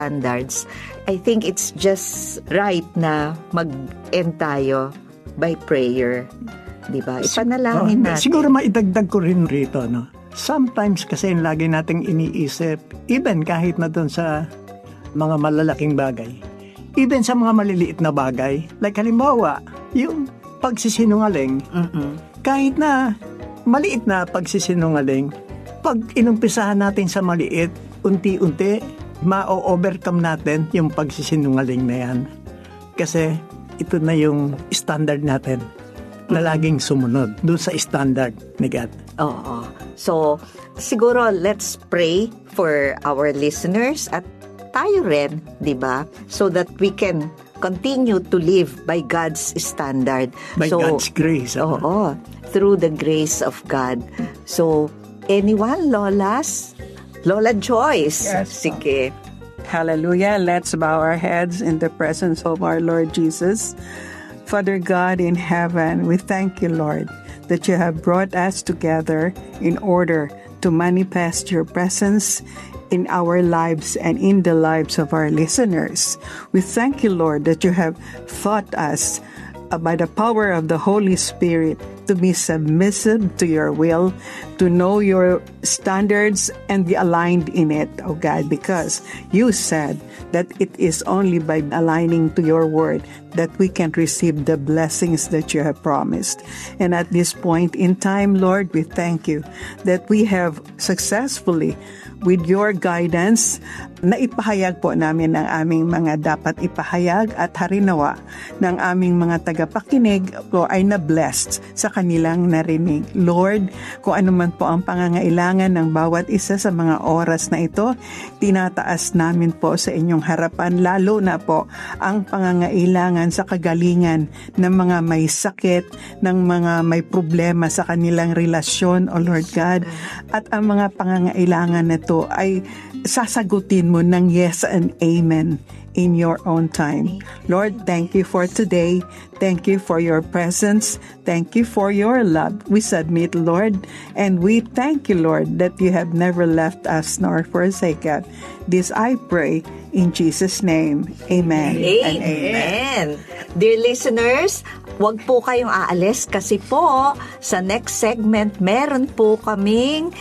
standards, I think it's just right na mag-end tayo by prayer. Diba? Ipanalangin natin. Siguro maidagdag ko rin rito, no? Sometimes kasi yung lagi nating iniisip, even kahit na doon sa mga malalaking bagay, even sa mga maliliit na bagay, like halimbawa, yung pagsisinungaling, kahit na maliit na pagsisinungaling, pag inumpisahan natin sa maliit, unti-unti, ma-overcome natin yung pagsisinungaling na yan. Kasi ito na yung standard natin na laging sumunod doon sa standard ni God. Oo. So, siguro let's pray for our listeners at tayo rin, di ba? So that we can continue to live by God's standard. By God's grace. Oo. Through the grace of God. So, anyone, Lolas? Lola Joyce. Yes. Sige. Hallelujah. Let's bow our heads in the presence of our Lord Jesus. Father God in heaven, we thank you, Lord, that you have brought us together in order to manifest your presence in our lives and in the lives of our listeners. We thank you, Lord, that you have taught us by the power of the Holy Spirit to be submissive to your will, to know your standards and be aligned in it, oh God, because you said that it is only by aligning to your word that we can receive the blessings that you have promised. And at this point in time, Lord, we thank you that we have successfully, with your guidance, na ipahayag po namin ang aming mga dapat ipahayag at harinawa ng aming mga tagapakinig po ay na-blessed sa kanilang narinig. Lord, kung ano man po ang pangangailangan ng bawat isa sa mga oras na ito, tinataas namin po sa inyong harapan, lalo na po ang pangangailangan sa kagalingan ng mga may sakit, ng mga may problema sa kanilang relasyon, O Lord God, at ang mga pangangailangan na ito ay sasagutin mo ng yes and amen in your own time. Lord, thank you for today. Thank you for your presence. Thank you for your love. We submit, Lord, and we thank you, Lord, that you have never left us nor forsake us. This I pray in Jesus' name. Amen. Amen. And amen. Dear listeners, huwag po kayong aalis kasi po sa next segment meron po kaming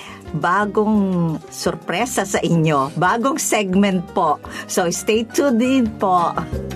bagong sorpresa sa inyo. Bagong segment po. So stay tuned din po.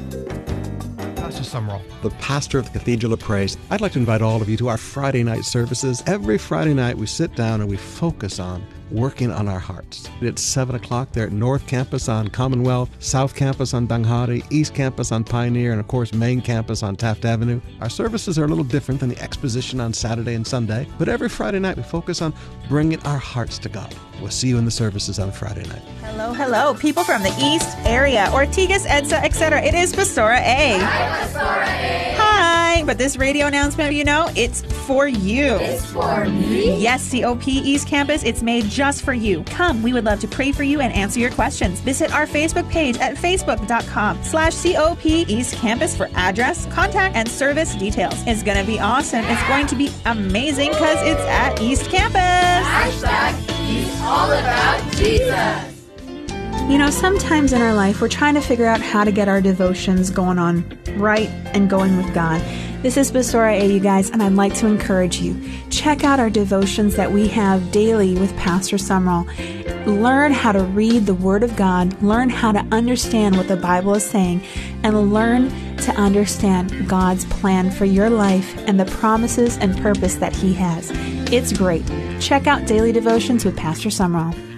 Pastor Sumrall, the pastor of the Cathedral of Praise. I'd like to invite all of you to our Friday night services. Every Friday night we sit down and we focus on working on our hearts. It's 7 o'clock there at North Campus on Commonwealth, South Campus on Danghari, East Campus on Pioneer, and of course Main Campus on Taft Avenue. Our services are a little different than the exposition on Saturday and Sunday, but every Friday night we focus on bringing our hearts to God. We'll see you in the services on Friday night. Hello, people from the East area, Ortigas, EDSA, etc. It is Pastora A. Hi, Pastora A. Hi, but this radio announcement, it's for you. It's for me? Yes, COP East Campus, it's made just for you. Come, we would love to pray for you and answer your questions. Visit our Facebook page at facebook.com/COP East Campus for address, contact, and service details. It's going to be awesome. It's going to be amazing because it's at East Campus. He's all about Jesus. Sometimes in our life, we're trying to figure out how to get our devotions going on right and going with God. This is Pastora A, you guys, and I'd like to encourage you. Check out our devotions that we have daily with Pastor Sumrall. Learn how to read the Word of God, learn how to understand what the Bible is saying, and learn to understand God's plan for your life and the promises and purpose that He has. It's great. Check out Daily Devotions with Pastor Sumrall.